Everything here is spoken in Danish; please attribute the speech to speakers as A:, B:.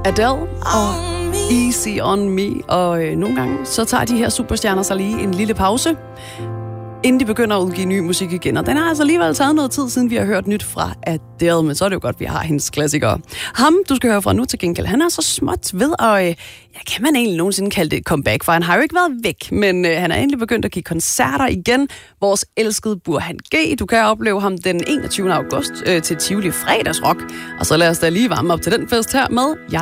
A: Adele og Easy on Me. Og nogle gange, så tager de her superstjerner sig lige en lille pause, inden de begynder at udgive ny musik igen. Og den har altså alligevel taget noget tid, siden vi har hørt nyt fra Adele, men så er det jo godt, vi har hendes klassikere. Ham, du skal høre fra nu til gengæld, han er så småt ved, og kan man egentlig nogensinde kalde det et comeback, for han har jo ikke været væk, men han er endelig begyndt at give koncerter igen. Vores elskede Burhan G, du kan opleve ham den 21. august til Tivoli Fredagsrock. Og så lad os da lige varme op til den fest her med